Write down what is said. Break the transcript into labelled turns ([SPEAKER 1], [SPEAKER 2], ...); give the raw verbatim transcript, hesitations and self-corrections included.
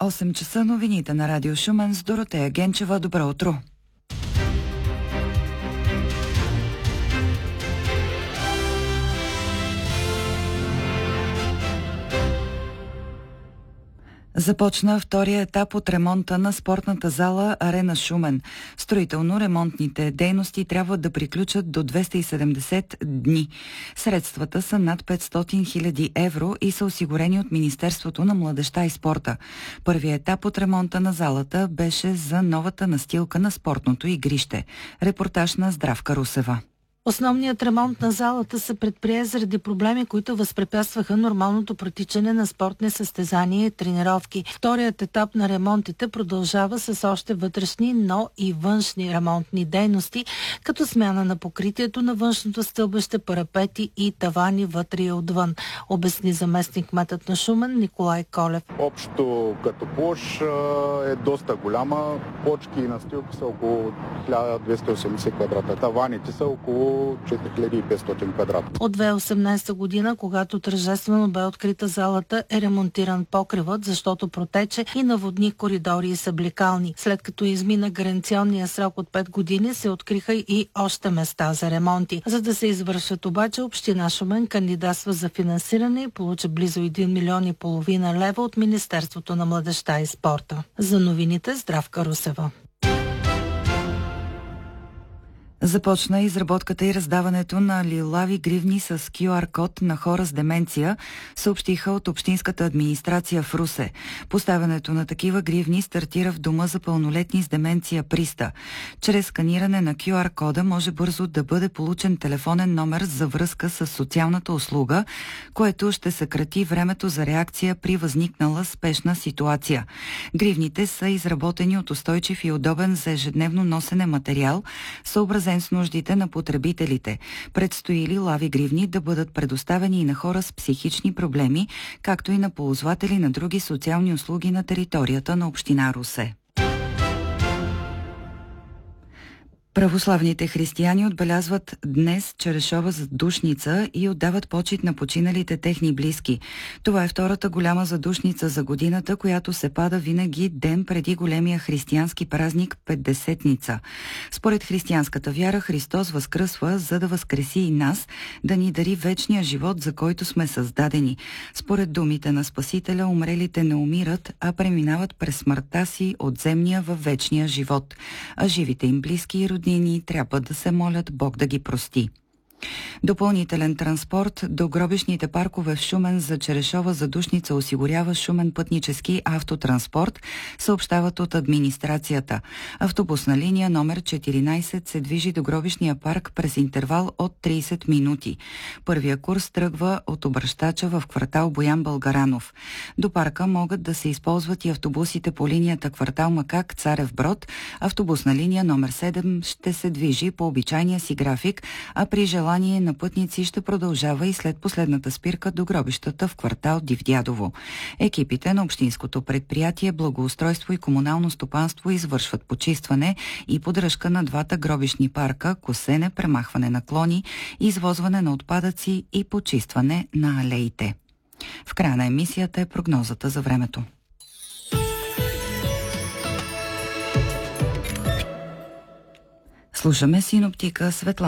[SPEAKER 1] осем часа новините на Радио Шумен с Доротея Генчева. Добро утро! Започна втория етап от ремонта на спортната зала Арена Шумен. Строително-ремонтните дейности трябва да приключат до двеста и седемдесет дни. Средствата са над петстотин хиляди евро и са осигурени от Министерството на младежта и спорта. Първият етап от ремонта на залата беше за новата настилка на спортното игрище. Репортаж на Здравка Русева.
[SPEAKER 2] Основният ремонт на залата се предприе заради проблеми, които възпрепятстваха нормалното протичане на спортни състезания и тренировки. Вторият етап на ремонтите продължава с още вътрешни, но и външни ремонтни дейности, като смяна на покритието на външното стълбище, парапети и тавани вътре и отвън, обясни заместник кметът на Шумен Николай Колев.
[SPEAKER 3] Общо като площ е доста голяма. Плочки и настилки са около хиляда двеста и осемдесет квадрата. Таваните са около четири хиляди и петстотин квадрата.
[SPEAKER 2] От две хиляди и осемнадесета година, когато тържествено бе открита залата, е ремонтиран покривът, защото протече и наводни коридори и съблекални. След като измина гаранционния срок от пет години, се откриха и още места за ремонти. За да се извършат обаче, община Шумен кандидатства за финансиране и получи близо един милион и половина лева от Министерството на младежта и спорта. За новините Здравка Русева.
[SPEAKER 1] Започна изработката и раздаването на лилави гривни с кю ар код на хора с деменция, съобщиха от Общинската администрация в Русе. Поставянето на такива гривни стартира в дома за пълнолетни с деменция Приста. Чрез сканиране на кю ар кода може бързо да бъде получен телефонен номер за връзка с социалната услуга, което ще съкрати времето за реакция при възникнала спешна ситуация. Гривните са изработени от устойчив и удобен за ежедневно носене материал, съобразен с нуждите на потребителите. Предстои лилави гривни да бъдат предоставени и на хора с психични проблеми, както и на ползватели на други социални услуги на територията на община Русе. Православните християни отбелязват днес Черешова задушница и отдават почит на починалите техни близки. Това е втората голяма задушница за годината, която се пада винаги ден преди големия християнски празник Петдесетница. Според християнската вяра Христос възкръсва, за да възкреси и нас, да ни дари вечния живот, за който сме създадени. Според думите на Спасителя, умрелите не умират, а преминават през смъртта си от земния във вечния живот. А живите им близки и роднини трябва да се молят Бог да ги прости. Допълнителен транспорт до гробищните паркове в Шумен за Черешова задушница осигурява Шумен пътнически автотранспорт, съобщават от администрацията. Автобусна линия номер четиринадесет се движи до гробищния парк през интервал от тридесет минути. Първия курс тръгва от обръщача в квартал Боян Българанов. До парка могат да се използват и автобусите по линията квартал Макак Царев Брод. Автобусна линия номер седем ще се движи по обичайния си график, а при желание на пътници ще продължава и след последната спирка до гробищата в квартал Дивдядово. Екипите на Общинското предприятие Благоустройство и комунално стопанство извършват почистване и поддръжка на двата гробищни парка, косене, премахване на клони, извозване на отпадъци и почистване на алеите. В края на емисията е прогнозата за времето. Слушаме синоптика Светлана